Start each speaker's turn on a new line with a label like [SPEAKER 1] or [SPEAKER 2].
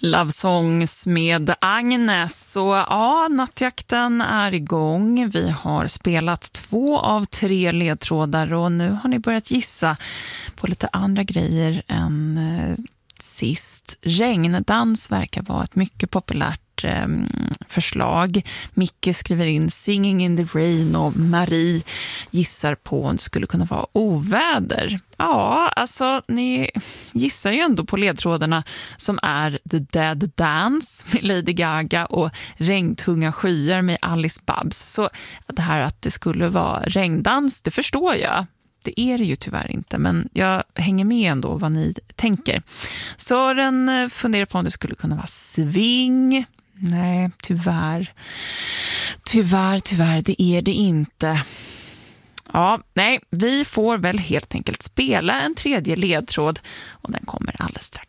[SPEAKER 1] Love Songs med Agnes. Så ja, nattjakten är igång. Vi har spelat 2 av 3 ledtrådar och nu har ni börjat gissa på lite andra grejer än sist. Regndans verkar vara ett mycket populärt förslag. Micke skriver in Singing in the Rain och Marie gissar på om det skulle kunna vara oväder. Ja, alltså ni gissar ju ändå på ledtrådarna som är The Dead Dance med Lady Gaga och Regntunga skyar med Alice Babs. Så det här att det skulle vara regndans, det förstår jag. Det är det ju tyvärr inte, men jag hänger med ändå vad ni tänker. Sören funderar på om det skulle kunna vara sving. Nej, tyvärr. Tyvärr, det är det inte. Ja, nej, vi får väl helt enkelt spela en tredje ledtråd och den kommer alldeles strax.